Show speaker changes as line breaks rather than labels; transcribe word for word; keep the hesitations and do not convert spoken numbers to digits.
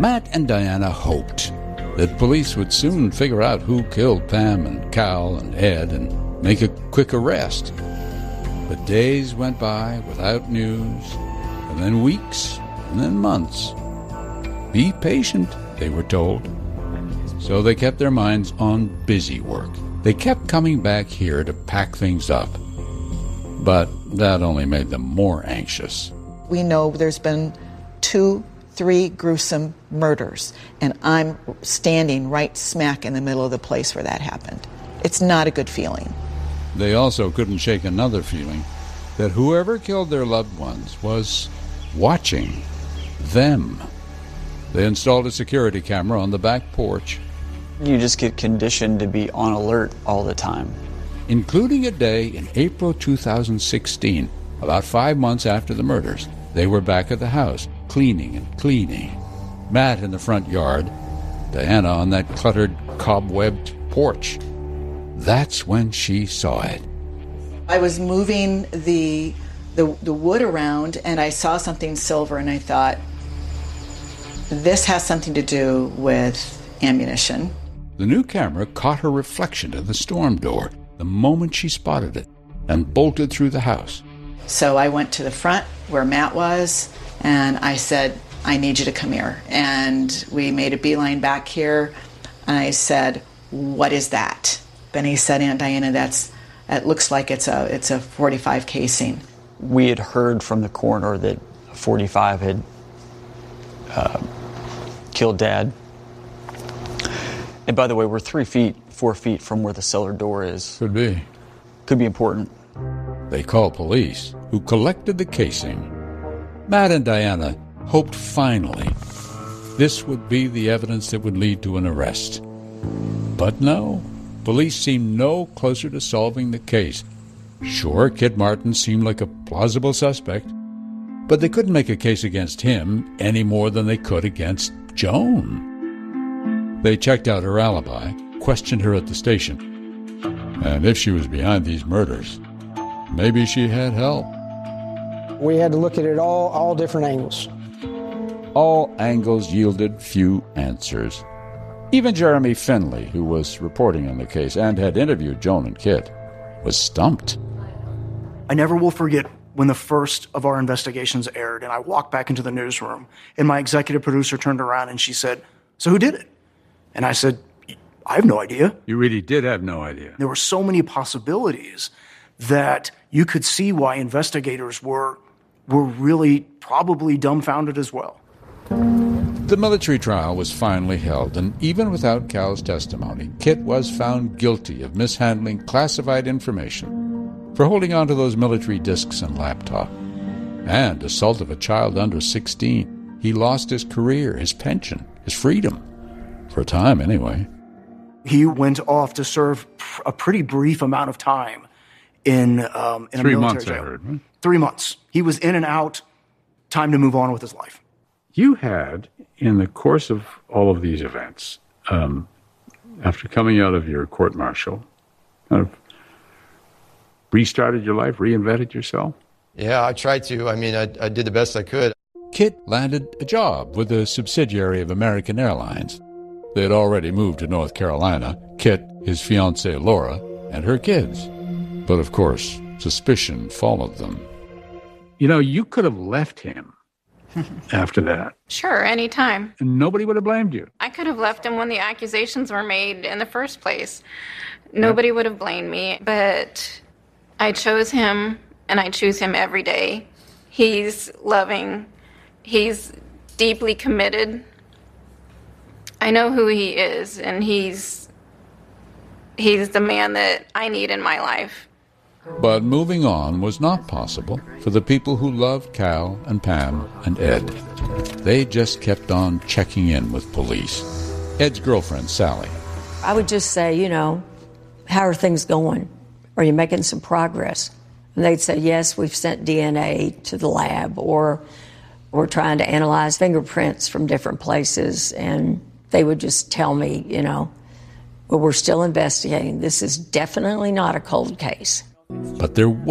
Matt and Diana hoped that police would soon figure out who killed Pam and Cal and Ed and make a quick arrest. But days went by without news, and then weeks, and then months. Be patient, they were told. So they kept their minds on busy work. They kept coming back here to pack things up. But that only made them more anxious.
We know there's been two, three gruesome murders, and I'm standing right smack in the middle of the place where that happened. It's not a good feeling.
They also couldn't shake another feeling that whoever killed their loved ones was watching them. They installed a security camera on the back porch.
You just get conditioned to be on alert all the time.
Including a day in April two thousand sixteen, about five months after the murders. They were back at the house, cleaning and cleaning. Matt in the front yard, Diana on that cluttered, cobwebbed porch. That's when she saw it.
I was moving the, the the wood around, and I saw something silver, and I thought, this has something to do with ammunition.
The new camera caught her reflection in the storm door the moment she spotted it and bolted through the house.
So I went to the front where Matt was, and I said, I need you to come here. And we made a beeline back here, and I said, what is that? Benny said, Aunt Diana, that's, it looks like it's a, it's a forty-five casing.
We had heard from the coroner that forty-five had uh, killed Dad. And by the way, we're three feet, four feet from where the cellar door is.
Could be.
Could be important.
They called police, who collected the casing. Matt and Diana hoped finally this would be the evidence that would lead to an arrest. But no, police seemed no closer to solving the case. Sure, Kit Martin seemed like a plausible suspect, but they couldn't make a case against him any more than they could against Joan. They checked out her alibi, questioned her at the station, and if she was behind these murders, maybe she had help.
We had to look at it all, all different angles.
All angles yielded few answers. Even Jeremy Finley, who was reporting on the case and had interviewed Joan and Kit, was stumped.
I never will forget when the first of our investigations aired, and I walked back into the newsroom, and my executive producer turned around and she said, so who did it? And I said, I have no idea.
You really did have no idea.
There were so many possibilities that you could see why investigators were were really probably dumbfounded as well.
The military trial was finally held, and even without Cal's testimony, Kit was found guilty of mishandling classified information for holding on to those military discs and laptop, and assault of a child under sixteen. He lost his career, his pension, his freedom. For a time, anyway.
He went off to serve a pretty brief amount of time in, um, in
Three
a military
months,
jail.
I heard. Huh?
Three months. He was in and out, time to move on with his life.
You had, in the course of all of these events, um, after coming out of your court-martial, kind of restarted your life, reinvented yourself?
Yeah, I tried to. I mean, I, I did the best I could.
Kit landed a job with a subsidiary of American Airlines. They had already moved to North Carolina, Kit, his fiancée Laura, and her kids. But of course, suspicion followed them.
You know, you could have left him after that.
Sure, anytime.
And nobody would have blamed you.
I could have left him when the accusations were made in the first place. Nobody yep. would have blamed me, but I chose him, and I choose him every day. He's loving. He's deeply committed. I know who he is, and he's he's the man that I need in my life.
But moving on was not possible for the people who loved Cal and Pam and Ed. They just kept on checking in with police. Ed's girlfriend, Sally.
I would just say, you know, how are things going? Are you making some progress? And they'd say, yes, we've sent D N A to the lab, or we're trying to analyze fingerprints from different places. And they would just tell me, you know, well, we're still investigating. This is definitely not a cold case.
But there was